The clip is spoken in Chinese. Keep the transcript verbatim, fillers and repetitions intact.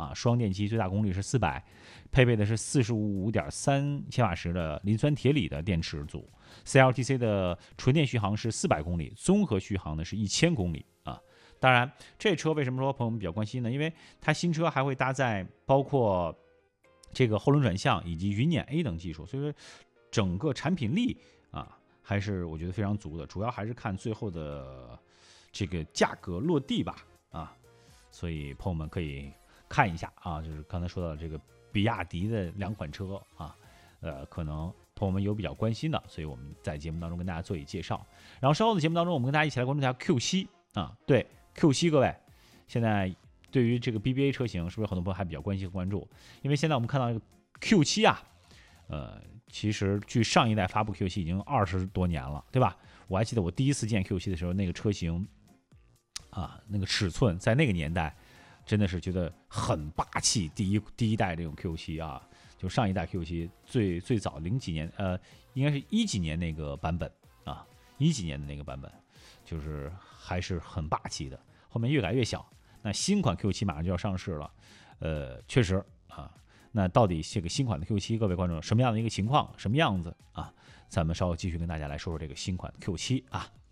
啊，双电机最大功率是四百，配备的是四十五点三千瓦时的磷酸铁锂的电池组。C L T C 的纯电续航是四百公里，综合续航呢是一千公里啊。当然，这车为什么说朋友们比较关心呢？因为它新车还会搭载包括这个后轮转向以及云辇 A 等技术，所以说整个产品力啊还是我觉得非常足的，主要还是看最后的这个价格落地吧啊。所以朋友们可以看一下啊，就是刚才说到的这个比亚迪的两款车啊，呃，可能朋友们有比较关心的，所以我们在节目当中跟大家做一介绍。然后稍后的节目当中，我们跟大家一起来关注一下 Q 七 啊，对 Q 七，各位现在对于这个 B B A 车型，是不是很多朋友还比较关心和关注？因为现在我们看到这个 Q 七 啊，呃，其实距上一代发布 Q 七 已经二十多年了，对吧？我还记得我第一次见 Q 七 的时候，那个车型啊，那个尺寸在那个年代真的是觉得很霸气。第一第一代这种 Q 七 啊，就上一代 Q 七 最最早零几年，呃，应该是一几年那个版本啊，一几年的那个版本，就是还是很霸气的。后面越改越小，那新款 Q 七 马上就要上市了，呃，确实啊，那到底这个新款的 Q 七，各位观众什么样的一个情况，什么样子啊？咱们稍后继续跟大家来说说这个新款 Q 七 啊。